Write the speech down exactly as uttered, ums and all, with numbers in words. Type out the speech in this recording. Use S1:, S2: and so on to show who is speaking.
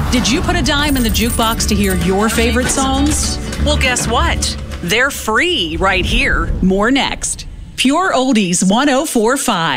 S1: Did you put a dime in the jukebox to hear your favorite songs? Well, guess what? They're free right here. More next. Pure Oldies one oh four point five.